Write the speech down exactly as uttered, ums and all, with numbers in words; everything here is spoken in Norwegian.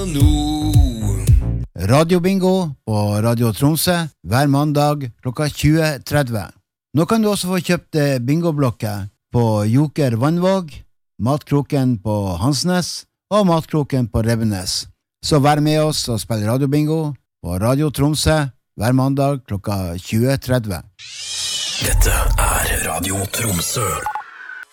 no. Radiobingo på Radio Tromsø hver mandag klokka tjue tretti. Nå kan du også få kjøpt bingoblokker på Joker Vannvåg, Matkroken på Hansnes og Matkroken på Rebbenes. Så vær med oss og spill radiobingo på Radio Tromsø hver mandag klokka tjue tretti. Dette er Radio Tromsø.